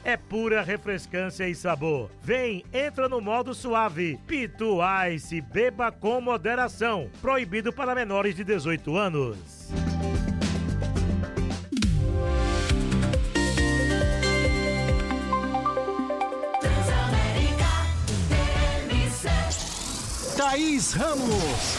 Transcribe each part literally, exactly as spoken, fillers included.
é pura refrescância e sabor. Vem, entra no modo suave. Pitu Ice, beba com moderação. Proibido para menores de dezoito anos. Thaís Ramos.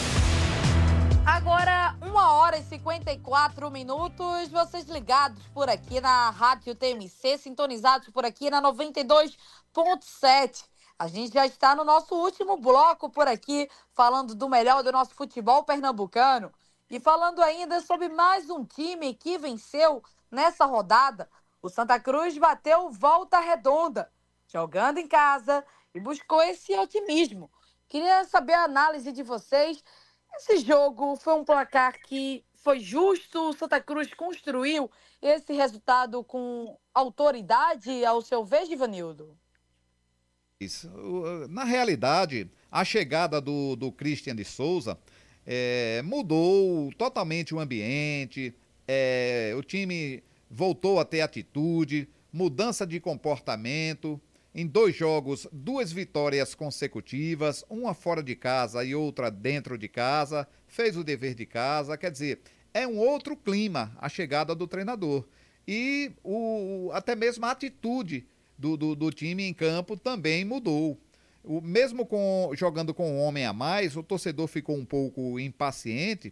Agora, uma hora e cinquenta e quatro minutos, vocês ligados por aqui na Rádio T M C, sintonizados por aqui na noventa e dois ponto sete. A gente já está no nosso último bloco por aqui, falando do melhor do nosso futebol pernambucano. E falando ainda sobre mais um time que venceu nessa rodada. O Santa Cruz bateu Volta Redonda, jogando em casa e buscou esse otimismo. Queria saber a análise de vocês. Esse jogo foi um placar que foi justo? O Santa Cruz construiu esse resultado com autoridade, ao seu ver, Givanildo? Isso. Na realidade, a chegada do, do Christian de Souza é, mudou totalmente o ambiente, é, o time voltou a ter atitude, mudança de comportamento. Em dois jogos, duas vitórias consecutivas, uma fora de casa e outra dentro de casa, fez o dever de casa, quer dizer, é um outro clima a chegada do treinador. E o, até mesmo a atitude do, do, do time em campo também mudou. O, mesmo com, jogando com um homem a mais, o torcedor ficou um pouco impaciente,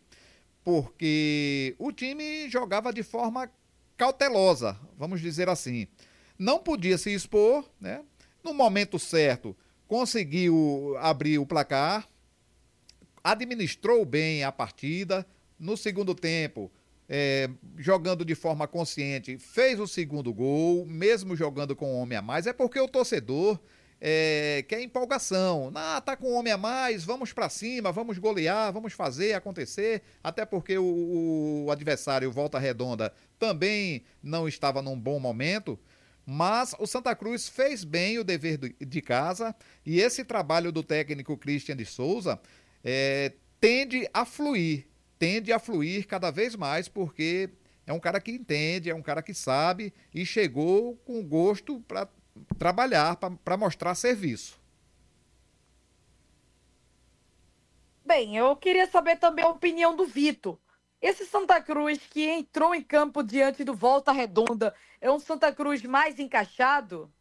porque o time jogava de forma cautelosa, vamos dizer assim. Não podia se expor, né? No momento certo, conseguiu abrir o placar, administrou bem a partida. No segundo tempo, é, jogando de forma consciente, fez o segundo gol, mesmo jogando com um homem a mais. É porque o torcedor é, quer empolgação. Ah, tá com um homem a mais, vamos pra cima, vamos golear, vamos fazer acontecer. Até porque o, o adversário, Volta Redonda, também não estava num bom momento. Mas o Santa Cruz fez bem o dever de casa e esse trabalho do técnico Christian de Souza é, tende a fluir, tende a fluir cada vez mais, porque é um cara que entende, é um cara que sabe e chegou com gosto para trabalhar, para mostrar serviço. Bem, eu queria saber também a opinião do Vitor. Esse Santa Cruz que entrou em campo diante do Volta Redonda é um Santa Cruz mais encaixado?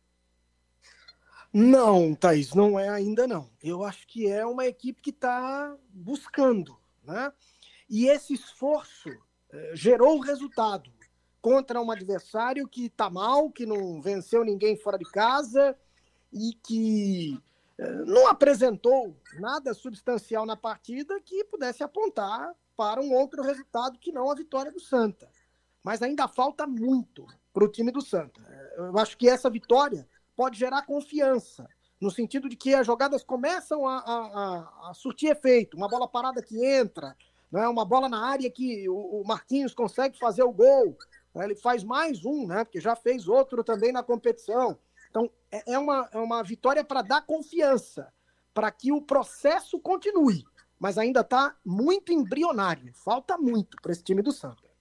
Não, Thaís, não é ainda não. Eu acho que é uma equipe que está buscando, né? E esse esforço eh, gerou o resultado contra um adversário que está mal, que não venceu ninguém fora de casa e que eh, não apresentou nada substancial na partida que pudesse apontar para um outro resultado que não a vitória do Santa. Mas ainda falta muito para o time do Santa. Eu acho que essa vitória pode gerar confiança, no sentido de que as jogadas começam a, a, a surtir efeito. Uma bola parada que entra, né? Uma bola na área que o, o Marquinhos consegue fazer o gol. Né? Ele faz mais um, né? Porque já fez outro também na competição. Então, é uma, é uma vitória para dar confiança, para que o processo continue. Mas ainda está muito embrionário. Falta muito para esse time do Santa.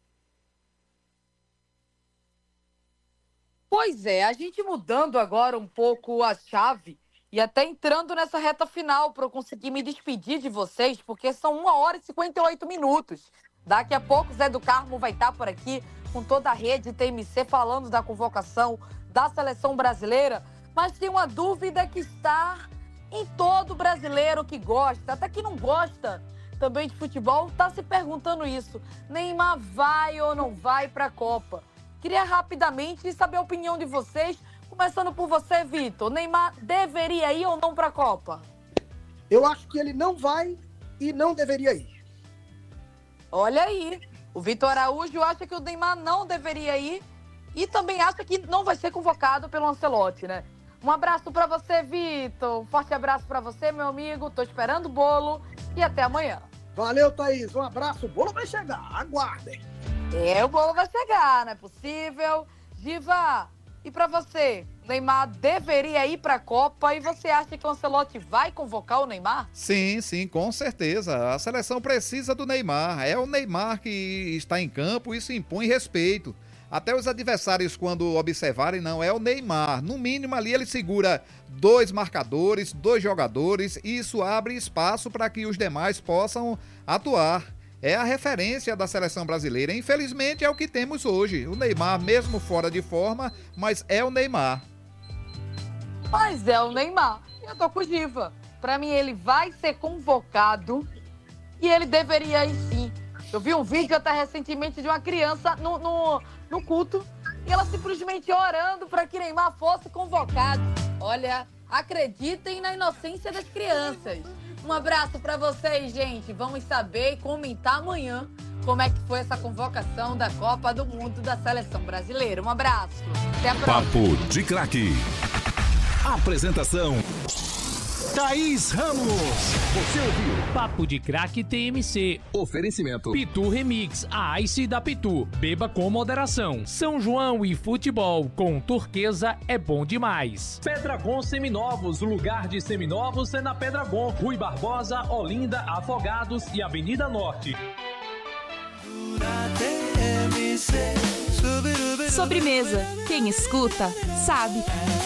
Pois é, a gente mudando agora um pouco a chave e até entrando nessa reta final para eu conseguir me despedir de vocês, porque são uma hora e cinquenta e oito minutos. Daqui a pouco o Zé do Carmo vai estar por aqui com toda a rede T M C falando da convocação da seleção brasileira, mas tem uma dúvida que está em todo brasileiro que gosta, até que não gosta também de futebol, está se perguntando isso. Neymar vai ou não vai para a Copa? Queria rapidamente saber a opinião de vocês, começando por você, Vitor. Neymar deveria ir ou não para a Copa? Eu acho que ele não vai e não deveria ir. Olha aí, o Vitor Araújo acha que o Neymar não deveria ir e também acha que não vai ser convocado pelo Ancelotti, né? Um abraço pra você, Vitor. Um forte abraço pra você, meu amigo. Tô esperando o bolo e até amanhã. Valeu, Thaís. Um abraço. O bolo vai chegar. Aguardem. É, o bolo vai chegar, não é possível. Diva, e pra você? O Neymar deveria ir pra Copa e você acha que o Ancelotti vai convocar o Neymar? Sim, sim, com certeza. A seleção precisa do Neymar. É o Neymar que está em campo, isso impõe respeito. Até os adversários, quando observarem, não, é o Neymar. No mínimo ali ele segura dois marcadores, dois jogadores, e isso abre espaço para que os demais possam atuar. É a referência da seleção brasileira. Infelizmente é o que temos hoje. O Neymar, mesmo fora de forma, mas é o Neymar. Mas é o Neymar. Eu tô com o Giva. Pra mim, ele vai ser convocado e ele deveria ir sim. Eu vi um vídeo até recentemente de uma criança no, no, no culto e ela simplesmente orando para que Neymar fosse convocado. Olha, acreditem na inocência das crianças. Um abraço para vocês, gente. Vamos saber e comentar amanhã como é que foi essa convocação da Copa do Mundo da Seleção Brasileira. Um abraço. Até a próxima. Papo de Craque. Apresentação: Thaís Ramos. Você ouviu Papo de Craque T M C. Oferecimento Pitu Remix, a Ice da Pitu. Beba com moderação. São João e futebol com Turquesa é bom demais. Pedragon Seminovos, o lugar de seminovos é na Pedragon. Rui Barbosa, Olinda, Afogados e Avenida Norte. Sobremesa. Quem escuta, sabe.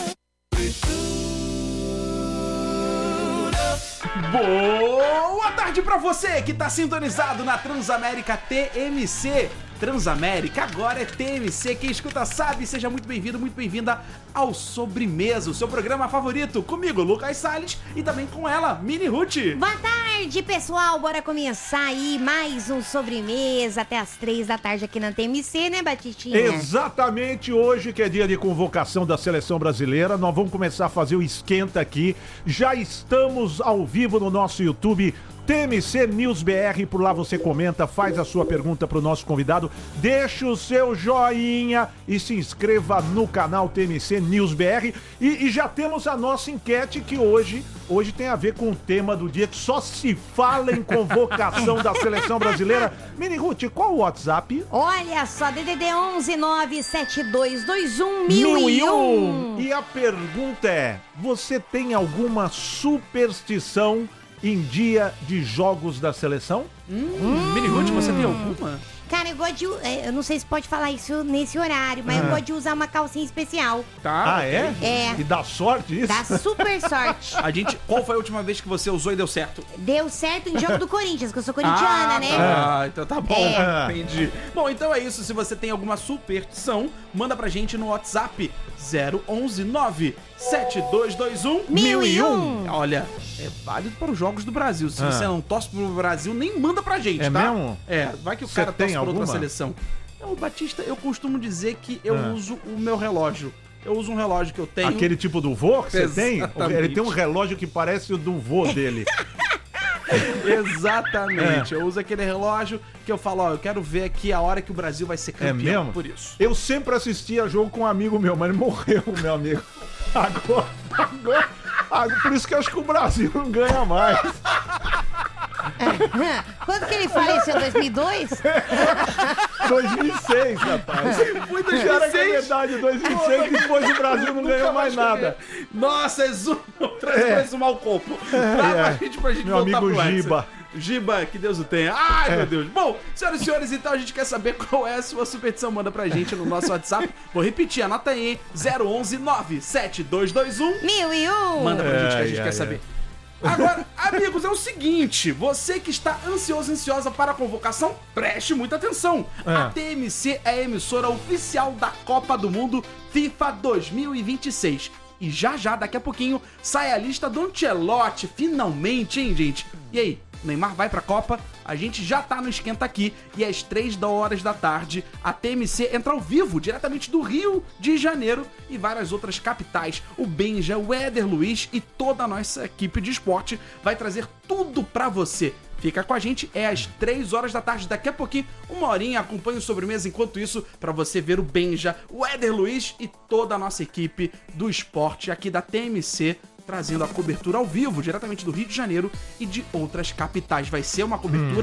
Boa tarde pra você que tá sintonizado na Transamérica T M C. Transamérica agora é T M C. Quem escuta sabe. Seja muito bem-vindo, muito bem-vinda ao Sobremesa, o seu programa favorito. Comigo, Lucas Salles, e também com ela, Mini Ruth. Boa tarde, pessoal. Bora começar aí mais um Sobremesa até as três da tarde aqui na T M C, né, Batitinha? Exatamente, hoje que é dia de convocação da Seleção Brasileira, nós vamos começar a fazer o esquenta aqui. Já estamos ao vivo no nosso YouTube, T M C News B R, por lá você comenta, faz a sua pergunta pro nosso convidado, deixa o seu joinha e se inscreva no canal T M C News B R. E, e já temos a nossa enquete que hoje, hoje tem a ver com o tema do dia, que só se fala em convocação da Seleção Brasileira. Mini Ruth, qual o WhatsApp? Olha só, D D D onze nove sete dois dois um mil e um. E a pergunta é, você tem alguma superstição em dia de jogos da seleção? Hum, hum. Mini Ruth, você tem alguma? Cara, eu gosto de... Eu não sei se pode falar isso nesse horário, mas ah. eu gosto de usar uma calcinha especial. Tá. Ah, é? É. E dá sorte isso? Dá super sorte. A gente... Qual foi a última vez que você usou e deu certo? Deu certo em jogo do Corinthians, que eu sou corintiana, ah, né? Ah, então tá bom. É. Entendi. Bom, então é isso. Se você tem alguma superstição, manda pra gente no WhatsApp zero onze nove sete dois dois um mil e um. Olha, é válido para os jogos do Brasil. Se ah. você não torce pro Brasil, nem manda pra gente, é tá? É mesmo? É, vai que o você cara torce pra alguma? outra seleção. O Batista, eu costumo dizer que eu ah. uso o meu relógio. Eu uso um relógio que eu tenho. Aquele tipo do vô que você tem? Ele tem um relógio que parece o do vô dele. Exatamente. É. Eu uso aquele relógio que eu falo, ó, eu quero ver aqui a hora que o Brasil vai ser campeão. É mesmo? Por isso. Eu sempre assistia jogo com um amigo meu, mas ele morreu, meu amigo. Agora, agora, agora, por isso que eu acho que o Brasil não ganha mais. Quando que ele faleceu? dois mil e dois? dois mil e seis, rapaz. Foi dois mil e seis? Era que é verdade, dois mil e seis, que depois o Brasil não ganhou mais nada. Nossa, exuma, traz é. mais um mal copo. Traz é. pra gente, pra gente Meu voltar amigo pro Giba. Giba, que Deus o tenha. Ai, é. meu Deus. Bom, senhoras e senhores, então a gente quer saber qual é a sua superstição. Manda pra gente no nosso WhatsApp. Vou repetir, anota aí, zero onze nove sete dois dois um mil e um. Manda pra gente que a gente é, quer é, saber. É. Agora, amigos, é o seguinte, você que está ansioso, ansiosa para a convocação, preste muita atenção. É. A T M C é a emissora oficial da Copa do Mundo FIFA dois mil e vinte e seis. E já já, daqui a pouquinho, sai a lista do Ancelotti, finalmente, hein, gente? E aí, Neymar vai pra Copa? A gente já tá no Esquenta Aqui e às três horas da tarde a T M C entra ao vivo, diretamente do Rio de Janeiro e várias outras capitais. O Benja, o Éder Luiz e toda a nossa equipe de esporte vai trazer tudo pra você. Fica com a gente, é às três horas da tarde, daqui a pouquinho, uma horinha, acompanhe o Sobremesa enquanto isso, pra você ver o Benja, o Éder Luiz e toda a nossa equipe do esporte aqui da T M C, trazendo a cobertura ao vivo, diretamente do Rio de Janeiro e de outras capitais. Vai ser uma cobertura hum.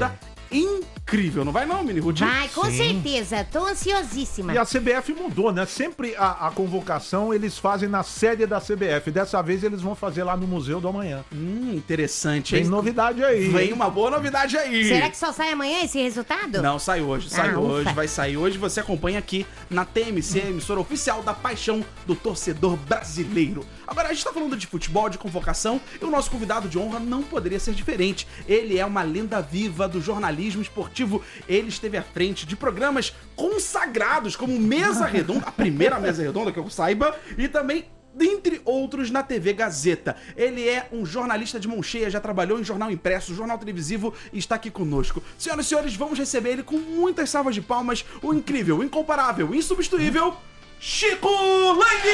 incrível, não vai não, Mini Ruth? Vai, com Sim. certeza. Tô ansiosíssima. E a C B F mudou, né? Sempre a, a convocação eles fazem na sede da C B F. Dessa vez eles vão fazer lá no Museu do Amanhã. Hum, interessante. Tem hein? novidade aí. Vem uma boa novidade aí. Será que só sai amanhã esse resultado? Não, sai hoje, sai Ah, hoje, ufa. vai sair hoje. Você acompanha aqui na T M C, emissora oficial da paixão do torcedor brasileiro. Agora, a gente tá falando de futebol, de convocação, e o nosso convidado de honra não poderia ser diferente. Ele é uma lenda viva do jornalismo esportivo. Ele esteve à frente de programas consagrados, como Mesa Redonda, a primeira Mesa Redonda que eu saiba, e também dentre outros na T V Gazeta. Ele é um jornalista de mão cheia, já trabalhou em jornal impresso, jornal televisivo e está aqui conosco. Senhoras e senhores, vamos receber ele com muitas salvas de palmas, o incrível, o incomparável, o insubstituível Chico Lang!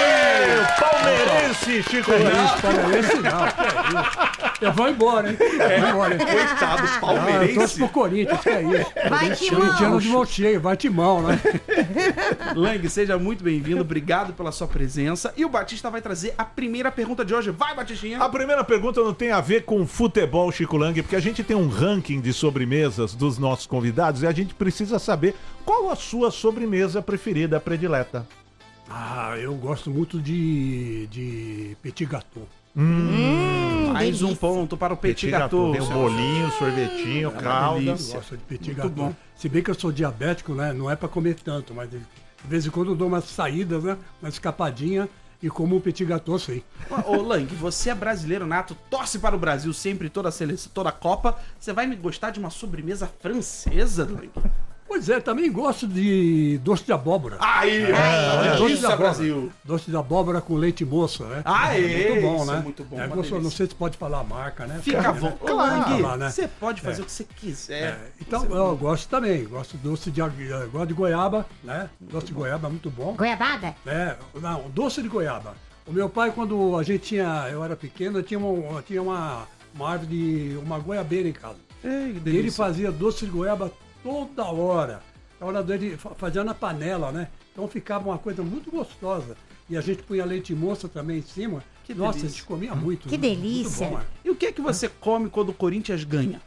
Palmeirense, Chico Lang! Palmeirense não, que é isso? Eu vou embora, hein? É, Vou embora, hein? coitado, Ah, eu palmeirense. torço pro Corinthians, que é isso? Vai, Timão! Corintiano de mão cheia, vai Timão, né? Lang, seja muito bem-vindo, obrigado pela sua presença. E o Batista vai trazer a primeira pergunta de hoje. Vai, Batistinha! A primeira pergunta não tem a ver com futebol, Chico Lang, porque a gente tem um ranking de sobremesas dos nossos convidados e a gente precisa saber qual a sua sobremesa preferida, predileta. Ah, eu gosto muito de, de petit gâteau. Hum, Mais um ponto para o Petit Gâteau. Tem um bolinho, sorvetinho, calda. Eu gosto de petit Muito gâteau. bom. Se bem que eu sou diabético, né? Não é pra comer tanto, mas de vez em quando eu dou umas saídas, né? Uma escapadinha e como um petit gâteau, sim. Ô, Lang, você é brasileiro nato, torce para o Brasil sempre, toda a seleção, toda a Copa. Você vai me gostar de uma sobremesa francesa, Lang? Pois é, também gosto de doce de abóbora. Aí, É, doce isso de é abóbora. Brasil. Doce de abóbora com leite moça, né? Aê, muito bom, isso né? é muito bom, É, uma gostoso. delícia. Não sei se pode falar a marca, né? Fica à vontade. Ô, Lang, Lang, né? você pode fazer É. o que você quiser. É, então, eu gosto também. Gosto de doce de, eu gosto de goiaba, né? Doce de goiaba é muito bom. Goiabada? É, não, doce de goiaba. O meu pai, quando a gente tinha, eu era pequeno, eu tinha uma, eu tinha uma, uma árvore de uma goiabeira em casa. Ei, que E delícia. ele fazia doce de goiaba toda hora. A hora dele fa- fazia na panela, né? Então ficava uma coisa muito gostosa. E a gente punha leite moça também em cima. Que Nossa, delícia. a gente comia muito. Que né? delícia. Muito bom, é. E o que é que você come quando o Corinthians ganha?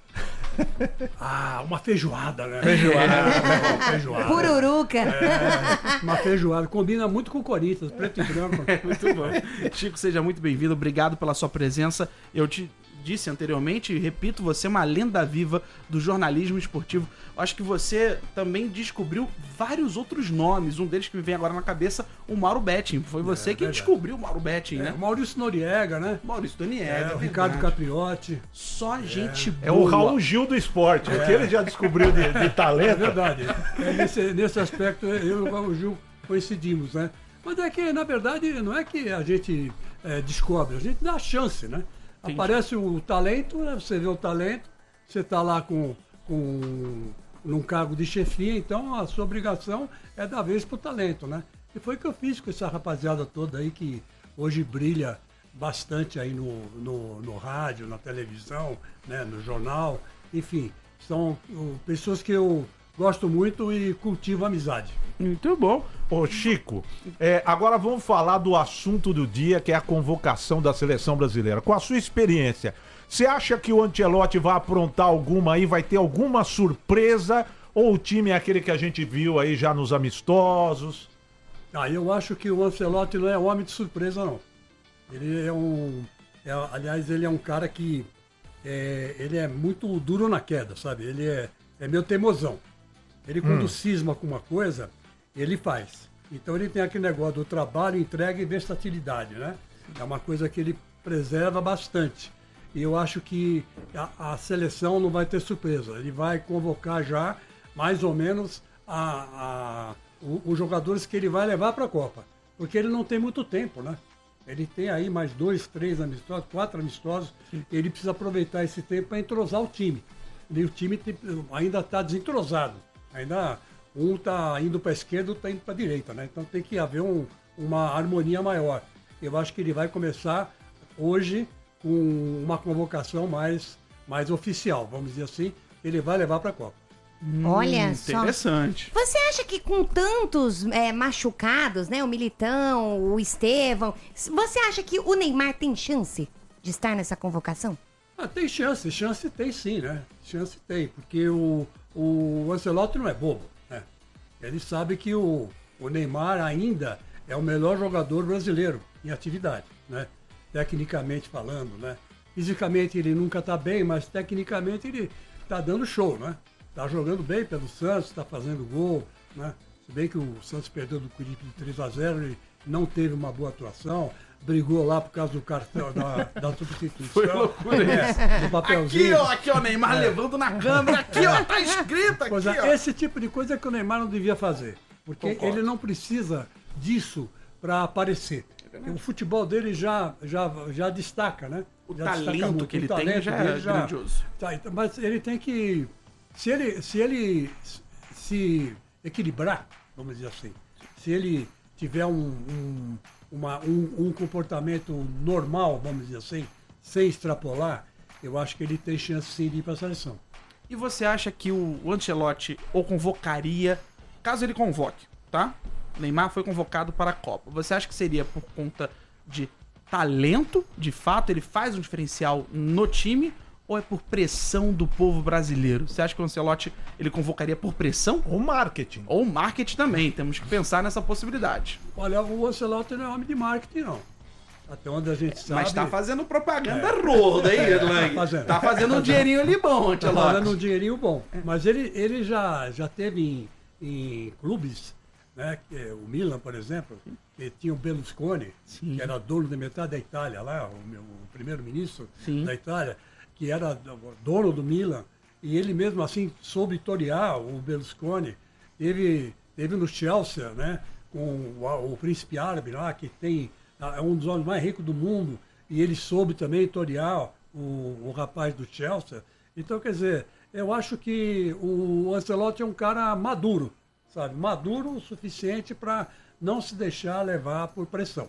Ah, uma feijoada, né? Feijoada. É, uma feijoada. Pururuca. É, uma feijoada. Combina muito com o Corinthians, preto e branco. Muito bom. Chico, seja muito bem-vindo. Obrigado pela sua presença. Eu te disse anteriormente e repito, você é uma lenda viva do jornalismo esportivo. Eu acho que você também descobriu vários outros nomes. Um deles que me vem agora na cabeça, o Mauro Betting. Foi você É, quem verdade. descobriu o Mauro Betting, É, né? o Maurício Noriega, né? Maurício Daniel. É, o Ricardo Capriotti. Só gente É boa. o Raul Gil do esporte, o que ele já descobriu de, de É talento. verdade. É, nesse, nesse aspecto, eu e o Gil coincidimos, né? Mas é que, na verdade, não é que a gente é, descobre, a gente dá a chance, né? Entendi. Aparece o talento, né? Você vê o talento, você está lá com, com num cargo de chefia, então a sua obrigação é dar vez pro talento, né? E foi o que eu fiz com essa rapaziada toda aí que hoje brilha bastante aí no, no, no rádio, na televisão, né? No jornal, enfim, são uh, pessoas que eu gosto muito e cultivo amizade. Muito bom. Ô Chico, é, agora vamos falar do assunto do dia, que é a convocação da seleção brasileira. Com a sua experiência, você acha que o Ancelotti vai aprontar alguma aí, vai ter alguma surpresa? Ou o time é aquele que a gente viu aí já nos amistosos? Ah, eu acho que o Ancelotti não é homem de surpresa, não. Ele é um... é, aliás, ele é um cara que... É, ele é muito duro na queda, sabe? Ele é, é meio teimosão. Ele, quando Hum. cisma com uma coisa, ele faz. Então ele tem aquele negócio do trabalho, entrega e versatilidade, né? É uma coisa que ele preserva bastante. E eu acho que a, a seleção não vai ter surpresa. Ele vai convocar já, mais ou menos, a, a, o- os jogadores que ele vai levar para a Copa. Porque ele não tem muito tempo, né? Ele tem aí mais dois, três amistosos, quatro amistosos. Ele precisa aproveitar esse tempo para entrosar o time. E o time tem- ainda está desentrosado. Ainda um está indo para a esquerda, outro está indo para a direita, né? Então tem que haver um- uma harmonia maior. Eu acho que ele vai começar hoje com uma convocação mais, mais oficial, vamos dizer assim. Ele vai levar para a Copa. Olha só. Interessante. Você acha que com tantos é, machucados, né? O Militão, o Estevão, você acha que o Neymar tem chance de estar nessa convocação? Ah, tem chance, chance tem sim, né? Chance tem, porque o, o Ancelotti não é bobo, né? Ele sabe que o, o Neymar ainda é o melhor jogador brasileiro em atividade, né? Tecnicamente falando, né? Fisicamente ele nunca está bem, mas tecnicamente ele está dando show, né? Está jogando bem pelo Santos, está fazendo gol, né? Se bem que o Santos perdeu do Corinthians de três a zero, ele não teve uma boa atuação, brigou lá por causa do cartão da, da substituição. Foi loucura é, do papelzinho. Aqui, ó, aqui, ó, Neymar é. levando na câmera, aqui, ó, tá escrito aqui, pois ó. É, esse tipo de coisa é que o Neymar não devia fazer, porque Concordo. ele não precisa disso para aparecer. É o futebol dele já, já, já destaca, né? O já talento que ele o tem já é já... grandioso. Tá, então, mas ele tem que... Se ele, se ele se equilibrar, vamos dizer assim, se ele tiver um, um, uma, um, um comportamento normal, vamos dizer assim, sem extrapolar, eu acho que ele tem chance sim de ir para a seleção. E você acha que o Ancelotti o convocaria, caso ele convoque, tá? Neymar foi convocado para a Copa. Você acha que seria por conta de talento, de fato, ele faz um diferencial no time, ou é por pressão do povo brasileiro? Você acha que o Ancelotti ele convocaria por pressão? Ou marketing. Ou marketing também, temos que pensar nessa possibilidade. Olha, o Ancelotti não é homem de marketing, não. Até onde a gente sabe... Mas tá fazendo propaganda é. roda aí, Erlang. Tá fazendo. Tá fazendo um dinheirinho ali bom, Ancelotti. Tá fazendo um dinheirinho bom. Mas ele, ele já, já teve em, em clubes, né? O Milan, por exemplo, que tinha o Berlusconi, Sim. que era dono de metade da Itália lá, o, meu, o primeiro-ministro da Itália, que era dono do Milan, e ele mesmo assim soube torear o Berlusconi. Teve, teve no Chelsea, né, com o, o príncipe árabe lá, que tem, é um dos homens mais ricos do mundo, e ele soube também torear o, o rapaz do Chelsea. Então, quer dizer, eu acho que o Ancelotti é um cara maduro, sabe? Maduro o suficiente para não se deixar levar por pressão.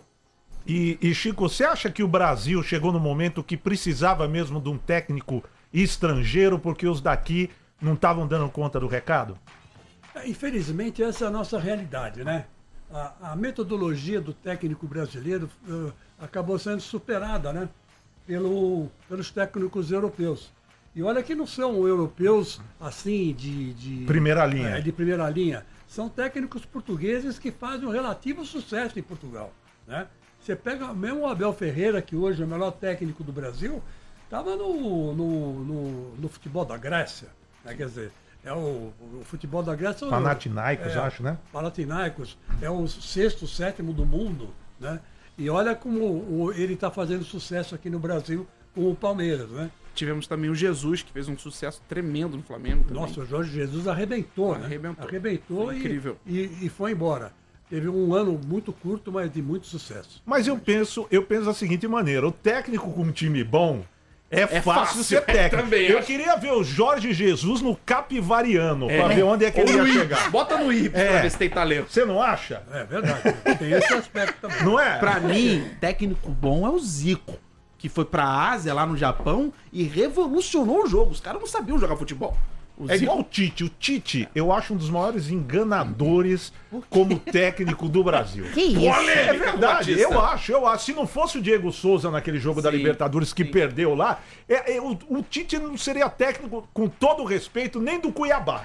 E, e, Chico, você acha que o Brasil chegou no momento que precisava mesmo de um técnico estrangeiro porque os daqui não estavam dando conta do recado? É, infelizmente, essa é a nossa realidade, né? A, a metodologia do técnico brasileiro uh, acabou sendo superada, né? Pelo, pelos técnicos europeus. E olha que não são europeus assim de... de primeira linha. É, de primeira linha. São técnicos portugueses que fazem um relativo sucesso em Portugal, né? Você pega mesmo o Abel Ferreira, que hoje é o melhor técnico do Brasil, estava no, no, no, no futebol da Grécia, né? Quer dizer, é o, o futebol da Grécia... Panathinaikos, é, acho, né? Panathinaikos, é o sexto, sétimo do mundo, né? E olha como o, ele está fazendo sucesso aqui no Brasil com o Palmeiras, né? Tivemos também o Jesus, que fez um sucesso tremendo no Flamengo também. Nossa, o Jorge Jesus arrebentou, né? Arrebentou. Arrebentou foi e, incrível. E, e foi embora. Teve um ano muito curto, mas de muito sucesso. Mas eu penso, eu penso da seguinte maneira, o técnico com um time bom é, é fácil, fácil ser técnico. É, também, eu acho. queria ver o Jorge Jesus no Capivariano, é. pra ver onde é que Ou ele ia I, chegar. Bota no I é. pra ver se tem talento. Você não acha? É verdade, tem esse aspecto também. Não é? Pra mim, técnico bom é o Zico, que foi pra Ásia, lá no Japão, e revolucionou o jogo. Os caras não sabiam jogar futebol. O é Zico... igual o Tite. O Tite, eu acho um dos maiores enganadores como técnico do Brasil. Que isso? É verdade, eu acho, eu acho. Se não fosse o Diego Souza naquele jogo sim, da Libertadores que sim. perdeu lá, é, é, o, o Tite não seria técnico, com todo o respeito, nem do Cuiabá.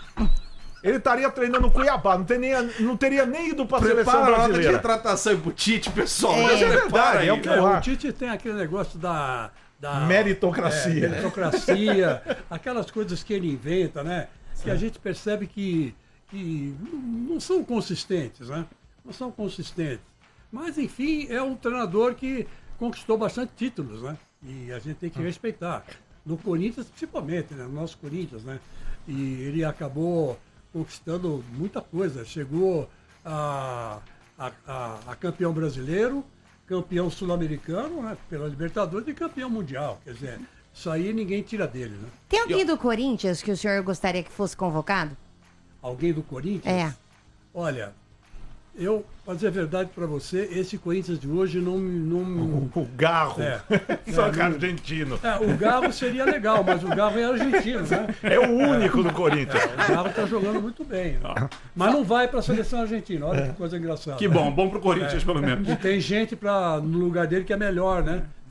Ele estaria treinando no Cuiabá, não, teria, não teria nem ido pra Prepara seleção brasileira. de retratação pro Tite, pessoal. É, é verdade, é o que eu é, acho. O Tite tem aquele negócio da... Da, meritocracia. É, meritocracia, aquelas coisas que ele inventa, né? Sim. Que a gente percebe que, que não são consistentes, né? Não são consistentes. Mas, enfim, é um treinador que conquistou bastante títulos, né? E a gente tem que respeitar. No Corinthians, principalmente, né? No nosso Corinthians, né? E ele acabou conquistando muita coisa. Chegou a, a, a, a campeão brasileiro, campeão sul-americano, né, pela Libertadores, e campeão mundial. Quer dizer, isso aí ninguém tira dele, né? Tem alguém do Corinthians que o senhor gostaria que fosse convocado? Alguém do Corinthians? É. Olha, eu, pra dizer a verdade pra você, esse Corinthians de hoje não me... Não... O, o Garro. É, Só é, que argentino. É, o Garro seria legal, mas o Garro é argentino, né? É o único é, do Corinthians. É, o Garro tá jogando muito bem. Né? Mas não vai pra seleção argentina, olha que coisa engraçada. Que bom, bom pro Corinthians, é, pelo menos. E tem gente pra, no lugar dele que é melhor, né?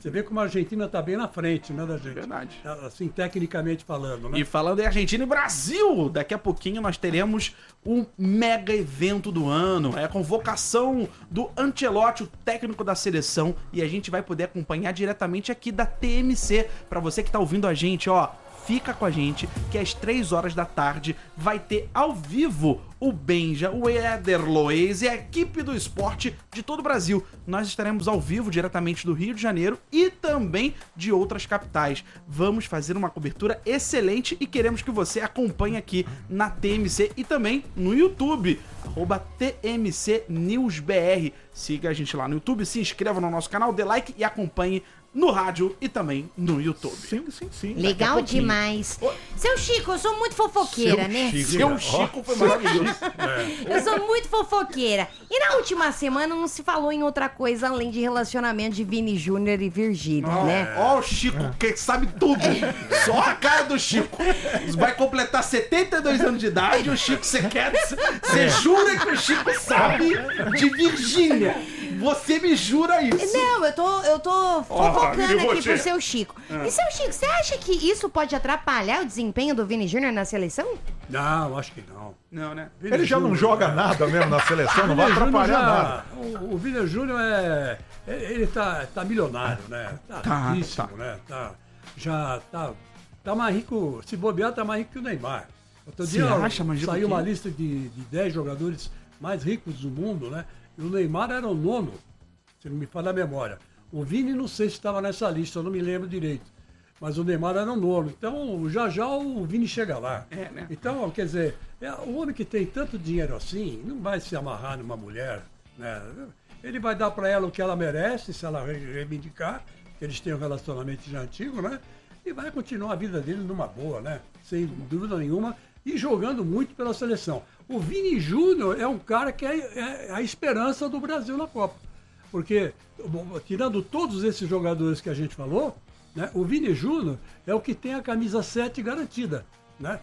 Você vê como a Argentina está bem na frente, né, da gente? Verdade. Assim, tecnicamente falando, né? E falando em Argentina e Brasil, daqui a pouquinho nós teremos um mega evento do ano. É a convocação do Ancelotti, o técnico da seleção, e a gente vai poder acompanhar diretamente aqui da T M C. Para você que tá ouvindo a gente, ó, fica com a gente que às três horas da tarde vai ter ao vivo o Benja, o Éder Lois e a equipe do esporte de todo o Brasil. Nós estaremos ao vivo diretamente do Rio de Janeiro e também de outras capitais. Vamos fazer uma cobertura excelente e queremos que você acompanhe aqui na T M C e também no YouTube, arroba T M C News B R. Siga a gente lá no YouTube, se inscreva no nosso canal, dê like e acompanhe no rádio e também no YouTube. Sim, sim, sim. Legal demais. Ô, seu Chico, eu sou muito fofoqueira, Seu né? Chico. Seu Chico foi maravilhoso. Eu sou muito fofoqueira. E na última semana não se falou em outra coisa além de relacionamento de Vini Júnior e Virgínia, Ó, né? Ó o Chico, que sabe tudo. Só a cara do Chico. Vai completar setenta e dois anos de idade e o Chico, você quer... Você jura que o Chico sabe de Virgínia? Você me jura isso? Não, eu tô, eu tô fofocando oh, aqui pro seu Chico. Ah. E seu Chico, você acha que isso pode atrapalhar o desempenho do Vini Júnior na seleção? Não, acho que não. Não, né? Vini Ele já não Júnior, joga é. nada mesmo na seleção, não vai Vini Júnior atrapalhar já- nada. O, o Vini Júnior é, é- Ele tá, tá milionário, né? Tá, Tá, riquíssimo, né? Tá, já tá, tá mais rico. Se bobear, tá mais rico que o Neymar. Outro Você dia acha, mas saiu por uma quê? lista de, de dez jogadores mais ricos do mundo, né? E o Neymar era o nono, se não me falha a memória. O Vini não sei se estava nessa lista, eu não me lembro direito. Mas o Neymar era o nono. Então, já já o Vini chega lá. É, né? Então, quer dizer, é, o homem que tem tanto dinheiro assim, não vai se amarrar numa mulher, né? Ele vai dar para ela o que ela merece, se ela re- reivindicar, que eles têm um relacionamento já antigo, né? E vai continuar a vida dele numa boa, né? Sem dúvida nenhuma, e jogando muito pela seleção. O Vini Júnior é um cara que é, é a esperança do Brasil na Copa. Porque, bom, tirando todos esses jogadores que a gente falou, né, o Vini Júnior é o que tem a camisa sete garantida, né,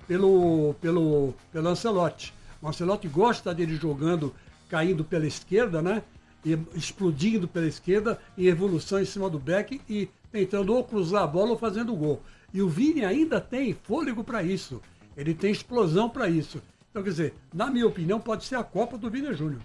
pelo, pelo, pelo Ancelotti. O Ancelotti gosta dele jogando, caindo pela esquerda, né, e explodindo pela esquerda, em evolução em cima do back e tentando ou cruzar a bola ou fazendo gol. E o Vini ainda tem fôlego para isso. Ele tem explosão para isso. Então, quer dizer, na minha opinião, pode ser a Copa do Vini Júnior.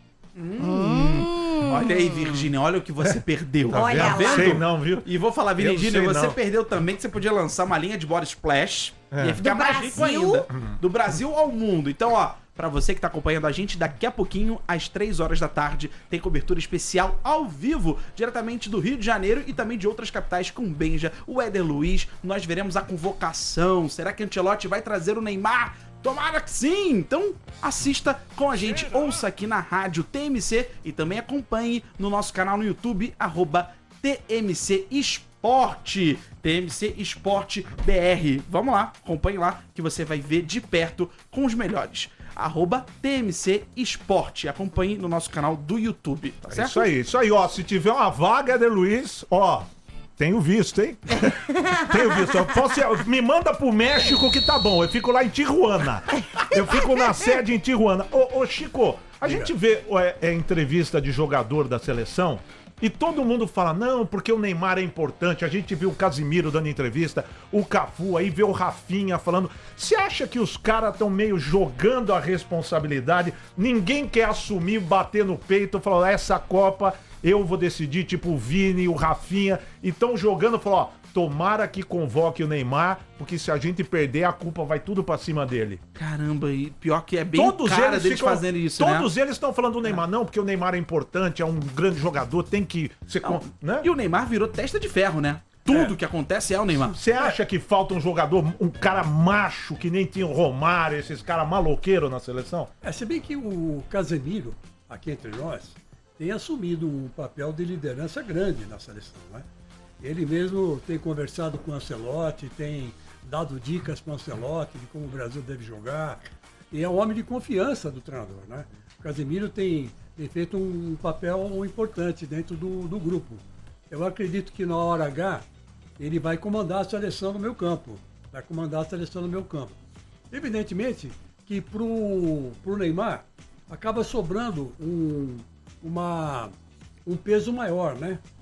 Hum. Olha aí, Virgínia, olha o que você perdeu. Olha Tá lá. vendo? Sei não, viu? E vou falar, Eu Virgínia, sei você não. perdeu também que você podia lançar uma linha de body splash É. ia ficar Do mais rico Brasil? ainda. Do Brasil ao mundo. Então, ó, pra você que tá acompanhando a gente, daqui a pouquinho, às três horas da tarde, tem cobertura especial ao vivo, diretamente do Rio de Janeiro e também de outras capitais, com o Benja, o Éder Luiz. Nós veremos a convocação. Será que Ancelotti vai trazer o Neymar? Tomara que sim! Então assista com a gente, ouça aqui na rádio T M C e também acompanhe no nosso canal no YouTube, arroba T M C Esporte, T M C Esporte B R. Vamos lá, acompanhe lá que você vai ver de perto com os melhores. Arroba T M C Esporte. Acompanhe no nosso canal do YouTube, tá É certo? isso aí, isso aí, ó. Se tiver uma vaga, Éder Luiz, ó. Tenho visto, hein? Tenho visto. Eu posso, me manda pro México que tá bom. Eu fico lá em Tijuana. Eu fico na sede em Tijuana. Ô, ô Chico, a gente vê é, é, entrevista de jogador da seleção e todo mundo fala, não, porque o Neymar é importante. A gente viu o Casimiro dando entrevista, o Cafu, aí vê o Rafinha falando. Você acha que os caras estão meio jogando a responsabilidade? Ninguém quer assumir, bater no peito, falar, essa Copa eu vou decidir, tipo o Vini, o Rafinha, e estão jogando, falou, ó, tomara que convoque o Neymar, porque se a gente perder, a culpa vai tudo pra cima dele. Caramba, e pior que é bem o cara deles ficam- fazendo isso, né? Todos eles estão falando do Neymar, não, porque o Neymar é importante, é um grande jogador, tem que ser... Não, con- né? E o Neymar virou testa de ferro, né? Tudo que acontece é o Neymar. Você acha que falta um jogador, um cara macho, que nem tinha o Romário, esses caras maloqueiros na seleção? É, se bem que o Casemiro, aqui entre nós, tem assumido um papel de liderança grande na seleção, né? Ele mesmo tem conversado com o Ancelotti, tem dado dicas para o Ancelotti de como o Brasil deve jogar, e é um homem de confiança do treinador, né? O Casemiro tem, tem feito um papel importante dentro do, do grupo. Eu acredito que na hora H ele vai comandar a seleção no meu campo, vai comandar a seleção no meu campo. Evidentemente que para o Neymar acaba sobrando um, uma, um peso maior, né?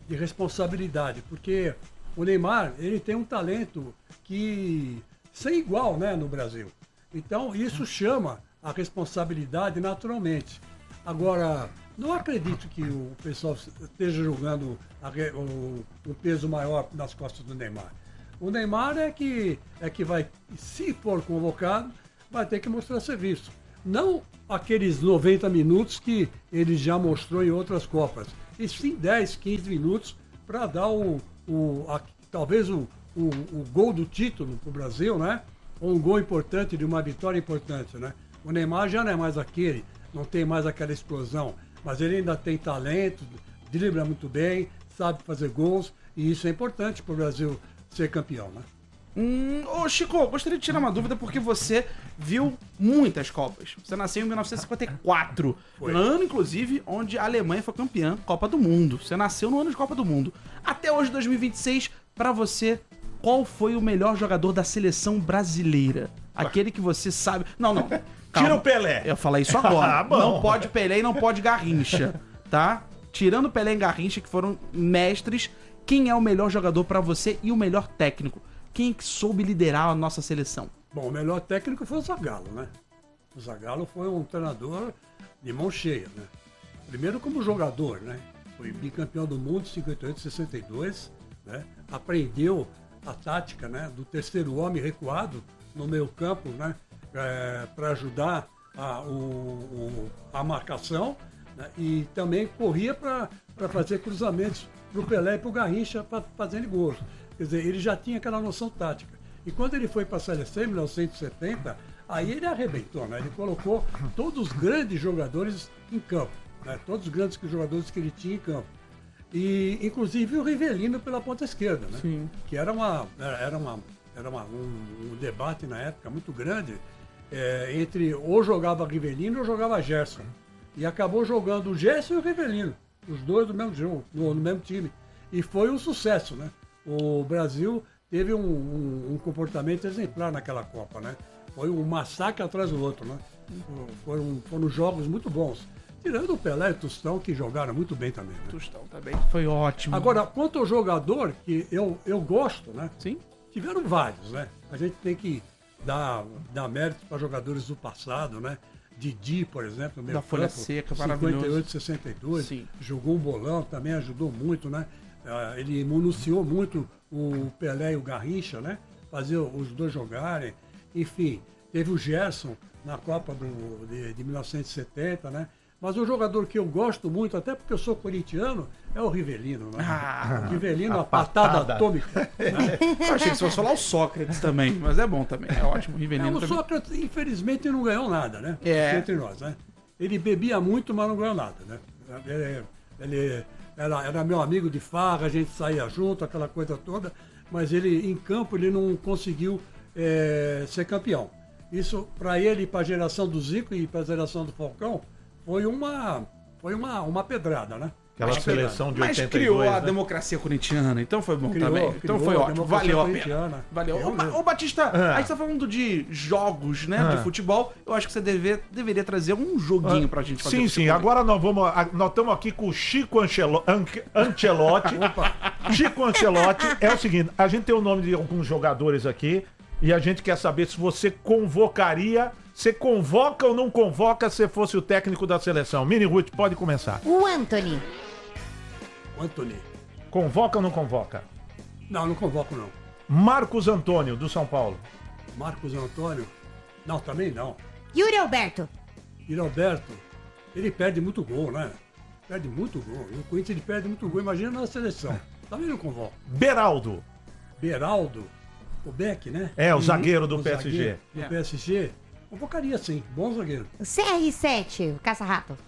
de responsabilidade, porque o Neymar, ele tem um talento que sem igual, né, no Brasil. Então, isso chama a responsabilidade naturalmente. Agora, não acredito que o pessoal esteja jogando a, o, o peso maior nas costas do Neymar. O Neymar é que, é que vai, se for convocado, vai ter que mostrar serviço. Não aqueles noventa minutos que ele já mostrou em outras Copas. E sim dez, quinze minutos para dar o, o, a, talvez o, o, o gol do título para o Brasil, né? Ou um gol importante de uma vitória importante, né? O Neymar já não é mais aquele, não tem mais aquela explosão, mas ele ainda tem talento, dribla muito bem, sabe fazer gols, e isso é importante para o Brasil ser campeão, né? Hum, ô Chico, gostaria de tirar uma dúvida porque você viu muitas Copas. Você nasceu em mil novecentos e cinquenta e quatro, Foi. no ano, inclusive, onde a Alemanha foi campeã Copa do Mundo. Você nasceu no ano de Copa do Mundo. Até hoje, dois mil e vinte e seis, pra você, qual foi o melhor jogador da seleção brasileira? Aquele que você sabe... Não, não. Calma. Tira o Pelé. Eu ia falar isso agora. Ah, bom. Não pode Pelé e não pode Garrincha, tá? Tirando Pelé e Garrincha, que foram mestres, quem é o melhor jogador pra você e o melhor técnico? Quem que soube liderar a nossa seleção? Bom, o melhor técnico foi o Zagallo, né? O Zagallo foi um treinador de mão cheia, né? Primeiro como jogador, né? Foi bicampeão do mundo em cinquenta e oito, sessenta e dois, né? Aprendeu a tática, né, do terceiro homem recuado no meio campo, né? É, para ajudar a, o, o, a marcação, né? E também corria para fazer cruzamentos para o Pelé e para o Garrincha para fazerem gols. Quer dizer, ele já tinha aquela noção tática. E quando ele foi para a seleção em mil novecentos e setenta, aí ele arrebentou, né? Ele colocou todos os grandes jogadores em campo, né? Todos os grandes jogadores que ele tinha em campo. E, inclusive, o Rivelino pela ponta esquerda, né? Sim. Que era, uma, era, uma, era uma, um, um debate na época muito grande é, entre ou jogava Rivelino ou jogava Gerson. E acabou jogando o Gerson e o Rivelino, os dois do mesmo jogo, no, no mesmo time. E foi um sucesso, né? O Brasil teve um, um, um comportamento exemplar naquela Copa, né? Foi um massacre atrás do outro, né? Foram, foram jogos muito bons. Tirando o Pelé e o Tostão, que jogaram muito bem também, né? Tostão também foi ótimo. Agora, quanto ao jogador, que eu, eu gosto, né? Sim. Tiveram vários, né? A gente tem que dar, dar mérito para jogadores do passado, né? Didi, por exemplo, meio da Folha campo, Seca, maravilhoso. cinquenta e oito, sessenta e dois, Sim. Jogou um bolão, também ajudou muito, né? Uh, ele munuciou muito o Pelé e o Garrincha, né? Fazia os dois jogarem. Enfim, teve o Gerson na Copa do, de, de mil novecentos e setenta, né? Mas o jogador que eu gosto muito, até porque eu sou corintiano, é o Rivelino, né? Ah, o Rivelino, a a patada, patada. atômica. Né? Eu achei que você fosse falar o Sócrates também, mas é bom também, é ótimo. O Rivelino Não, o também. Sócrates, infelizmente, não ganhou nada, né? É. Entre nós, né? Ele bebia muito, mas não ganhou nada, né? Ele, ele era, era meu amigo de farra, a gente saía junto, aquela coisa toda, mas ele, em campo, ele não conseguiu é, ser campeão. Isso, para ele, para a geração do Zico e para a geração do Falcão, foi uma, foi uma, uma pedrada, né? Aquela Uma seleção de Mas oitenta e criou dois, a né? democracia corintiana, então foi bom Criou, também. Então criou foi a ótimo, democracia valeu a pena. corintiana. Valeu. Eu Ô, Ba- mesmo. ô, Batista, Ah. a gente tá falando de jogos, né, Ah. de futebol. Eu acho que você deve, deveria trazer um joguinho pra gente fazer. Sim, com sim. seu Agora nós vamos. a- Nós estamos aqui com o Chico Ancelo- Anque- Ancelotti. Chico Ancelotti. É o seguinte: a gente tem o nome de alguns jogadores aqui e a gente quer saber se você convocaria. Você convoca ou não convoca se fosse o técnico da seleção? Mini Ruth, pode começar. O Anthony. O Anthony. Convoca ou não convoca? Não, não convoco, não. Marcos Antônio, do São Paulo. Marcos Antônio. Não, também não. Yuri Alberto. E Roberto, ele perde muito gol, né? Perde muito gol. E o Corinthians ele perde muito gol. Imagina na seleção. Também não convoco. Beraldo. Beraldo. O Beck, né? É, o zagueiro do O P S G. zagueiro Do É. P S G. Convocaria sim. Bom zagueiro. O C R sete, o caça-rato.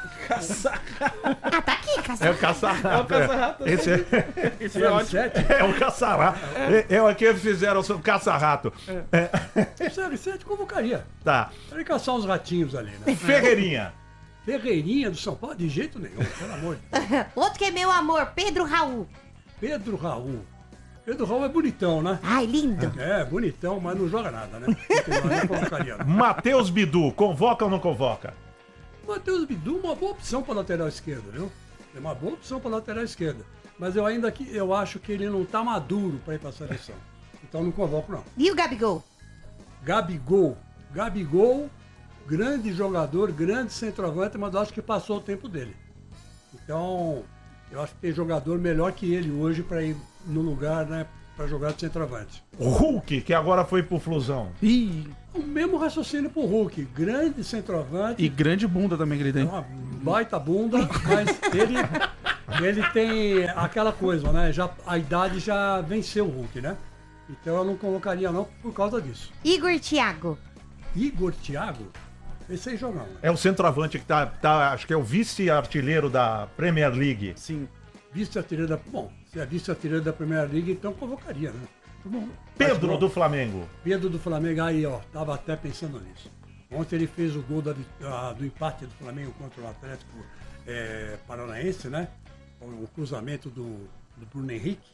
Ah, tá aqui, É o caça-rato. caçarrato. É o caça-rato, É. Esse é, Esse é ótimo. C R sete? é o caçarrato. É, é o que eles fizeram, o caçarrato. O C R sete convocaria. Tá. Ele caçar uns ratinhos ali, né? Ferreirinha. Ferreirinha do São Paulo, de jeito nenhum, pelo amor de Deus. Outro que é meu amor, Pedro Raul. Pedro Raul. Pedro Raul é bonitão, né? Ai, lindo. É, bonitão, mas não joga nada, né? Então, eu não convocaria, não. Matheus Bidu, convoca ou não convoca? Matheus Bidu, uma boa opção para lateral esquerdo, viu? É uma boa opção para lateral esquerda. Mas eu ainda que, eu acho que ele não está maduro para ir para a seleção. Então não convoco, não. E o Gabigol? Gabigol. Gabigol, grande jogador, grande centroavante, mas eu acho que passou o tempo dele. Então, eu acho que tem jogador melhor que ele hoje para ir no lugar, né, para jogar de centroavante. O Hulk, que agora foi pro Flusão. Ih. O mesmo raciocínio pro Hulk. Grande centroavante. E grande bunda também que ele tem. Uma baita bunda, mas ele, ele tem aquela coisa, né? Já, a idade já venceu o Hulk, né? Então eu não colocaria não por causa disso. Igor Thiago. Igor Thiago? Esse aí joga. É o centroavante que tá, tá acho que é o vice-artilheiro da Premier League. Sim. Vice-artilheiro da... Bom, se é vice-artilheiro da Premier League, então convocaria, né? Bom, Pedro do Flamengo. Pedro do Flamengo, aí ó, tava até pensando nisso. Ontem ele fez o gol da, da, do empate do Flamengo contra o Atlético é, Paranaense, né? O cruzamento do, do Bruno Henrique.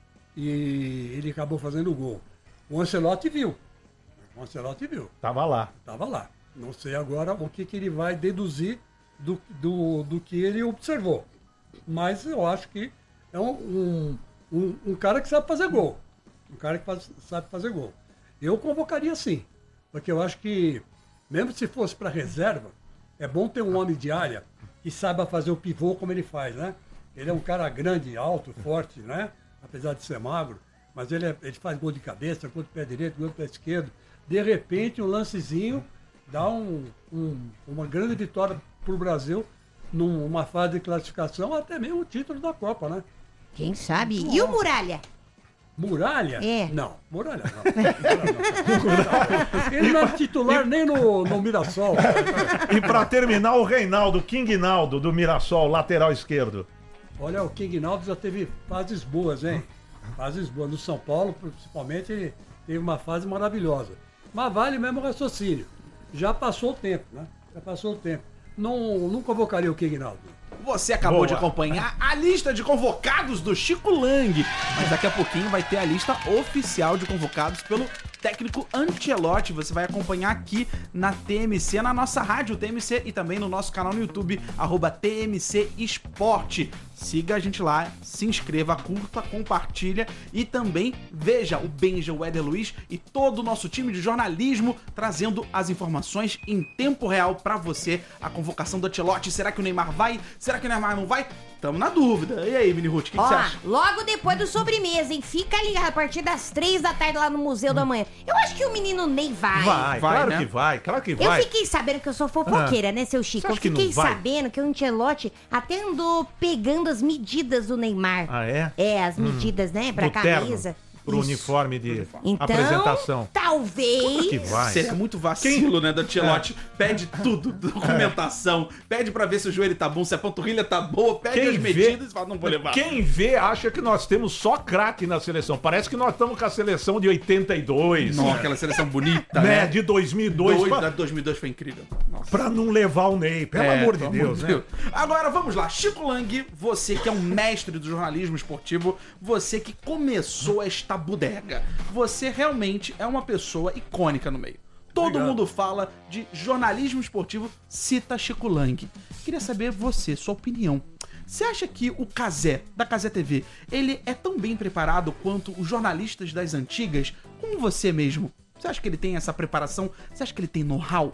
E ele acabou fazendo o gol. O Ancelotti viu. O Ancelotti viu. Tava lá. Tava lá. Não sei agora o que, que ele vai deduzir do, do, do que ele observou. Mas eu acho que é um, um, um, um cara que sabe fazer gol. Um cara que faz, sabe fazer gol. Eu convocaria sim. Porque eu acho que, mesmo se fosse para reserva, é bom ter um homem de área que saiba fazer o pivô como ele faz, né? Ele é um cara grande, alto, forte, né? Apesar de ser magro. Mas ele, é, ele faz gol de cabeça, gol de pé direito, gol de pé esquerdo. De repente, um lancezinho dá um, um, uma grande vitória para o Brasil numa fase de classificação, até mesmo o título da Copa, né? Quem sabe? E o Muralha? Muralha? É. Não, Muralha não. Muralha não. Ele não é titular nem no, no Mirassol. E pra terminar, o Reinaldo, King Naldo, do Mirassol, lateral esquerdo. Olha, o King Naldo já teve fases boas, hein? Fases boas. No São Paulo, principalmente, ele teve uma fase maravilhosa. Mas vale mesmo o raciocínio. Já passou o tempo, né? Já passou o tempo. Não, não convocaria o King Naldo. Você acabou Boa. de acompanhar a lista de convocados do Chico Lang, mas daqui a pouquinho vai ter a lista oficial de convocados pelo técnico Ancelotti. Você vai acompanhar aqui na T M C, na nossa rádio T M C e também no nosso canal no YouTube, arroba T M C Esporte. Siga a gente lá, se inscreva, curta, compartilha e também veja o Benja, o Éder Luiz e todo o nosso time de jornalismo trazendo as informações em tempo real pra você. A convocação do Ancelotti, será que o Neymar vai? Será que o Neymar não vai? Tamo na dúvida. E aí, Mini Ruth, o que, que Ó, você acha? logo depois do sobremesa, hein? Fica ligado a partir das três da tarde lá no Museu da Manhã. Eu acho que o menino Ney vai. Vai, Vai, claro né? que vai, claro que Eu vai. fiquei sabendo que eu sou fofoqueira, né, seu Chico? Você Eu acha que fiquei não vai? sabendo que o Ancelotti até andou pegando as medidas do Neymar. Ah, é? É, as medidas, né, pra Do terno, camisa. Pro Isso. uniforme de Então, apresentação. talvez... Que vai. Seria muito vacilo, né, do Ancelotti. Pede tudo, documentação, pede pra ver se o joelho tá bom, se a panturrilha tá boa, pede Quem as vê- medidas e fala, não vou levar. Quem vê acha que nós temos só craque na seleção. Parece que nós estamos com a seleção de oitenta e dois. Nossa, aquela seleção bonita, né? né? De dois mil e dois. Dois, pra, da dois mil e dois foi incrível. Nossa. pra não levar o Ney. Pelo É, amor de pelo Deus, né? Agora vamos lá, Chico Lang, você que é um mestre do jornalismo esportivo, você que começou esta bodega, você realmente é uma pessoa icônica no meio. Todo Obrigado. mundo fala de jornalismo esportivo, cita Chico Lang. Queria saber você, sua opinião. Você acha que o Cazé, da Cazé T V, ele é tão bem preparado quanto os jornalistas das antigas, como você mesmo? Você acha que ele tem essa preparação? Você acha que ele tem know-how?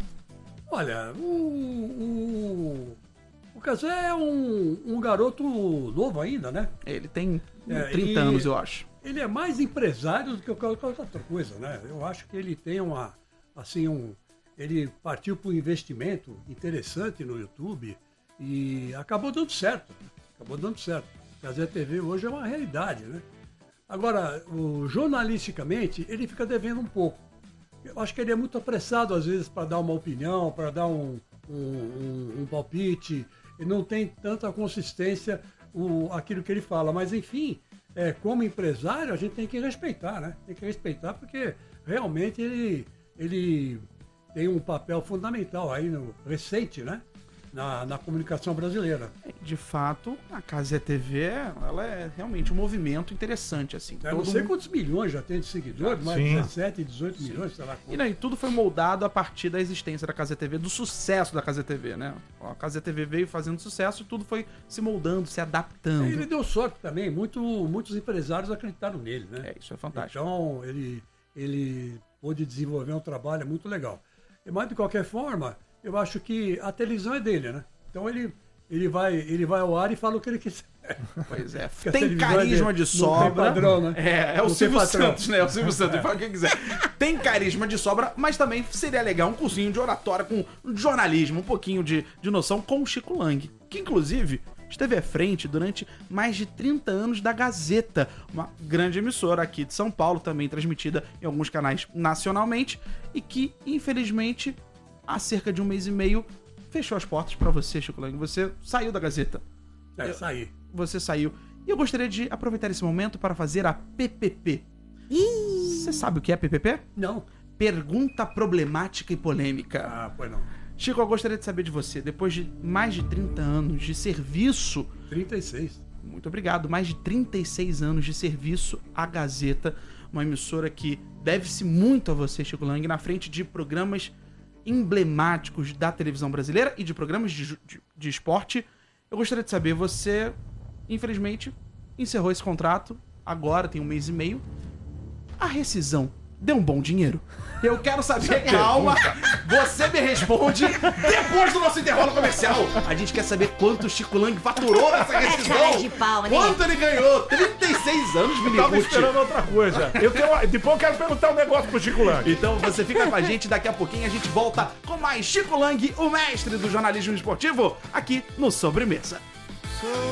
Olha, o, o, o Cazé é um, um garoto novo ainda, né? Ele tem É, trinta e- anos, eu acho. Ele é mais empresário do que qualquer outra coisa, né? Eu acho que ele tem uma, assim, um... Ele partiu para um investimento interessante no YouTube e acabou dando certo. Acabou dando certo. A Cazé T V hoje é uma realidade, né? Agora, o, jornalisticamente, ele fica devendo um pouco. Eu acho que ele é muito apressado, às vezes, para dar uma opinião, para dar um, um, um, um palpite. Ele não tem tanta consistência o, aquilo que ele fala. Mas, enfim, é, como empresário, a gente tem que respeitar, né? Tem que respeitar porque realmente ele, ele tem um papel fundamental aí no recente, né? na, na comunicação brasileira. De fato, a Gazeta T V, ela é realmente um movimento interessante, assim. Eu não sei mundo... quantos milhões já tem de seguidores, mais dezessete, dezoito Sim. milhões, sei lá. E, não, e tudo foi moldado a partir da existência da Gazeta T V, do sucesso da Gazeta T V, né? A Gazeta T V veio fazendo sucesso e tudo foi se moldando, se adaptando. Ele deu sorte também, muito, muitos empresários acreditaram nele, né? É, isso é fantástico. Então, ele, ele pôde desenvolver um trabalho muito legal. Mas, de qualquer forma, eu acho que a televisão é dele, né? Então, ele, ele, vai, ele vai ao ar e fala o que ele quiser. Pois é. Tem carisma é de, de sobra. Não tem padrão, né? É, é o Silvio Santos, né? É o Silvio Santos, ele fala o que quiser. Tem carisma de sobra, mas também seria legal um cursinho de oratória com jornalismo, um pouquinho de, de noção com o Chico Lang, que, inclusive, esteve à frente durante mais de trinta anos da Gazeta, uma grande emissora aqui de São Paulo, também transmitida em alguns canais nacionalmente, e que, infelizmente, há cerca de um mês e meio, fechou as portas para você, Chico Lang. Você saiu da Gazeta. É, eu saí. Você saiu. E eu gostaria de aproveitar esse momento para fazer a P P P. Você sabe o que é P P P? Não. Pergunta problemática e polêmica. Ah, pois não. Chico, eu gostaria de saber de você, depois de mais de trinta anos de serviço... trinta e seis. Muito obrigado. Mais de trinta e seis anos de serviço à Gazeta, uma emissora que deve-se muito a você, Chico Lang, na frente de programas emblemáticos da televisão brasileira e de programas de, de, de esporte. Eu gostaria de saber, você, infelizmente, encerrou esse contrato, agora tem um mês e meio. A rescisão deu um bom dinheiro? Eu quero saber, calma, você me responde depois do nosso intervalo comercial. A gente quer saber quanto o Chico Lang faturou nessa rescisão. É cara de pau, né? Quanto ele ganhou? trinta e seis anos, menino. Eu tava esperando outra coisa. Eu tenho, depois eu quero perguntar um negócio pro Chico Lang. Então você fica com a gente, daqui a pouquinho a gente volta com mais Chico Lang, o mestre do jornalismo esportivo, aqui no Sobremesa.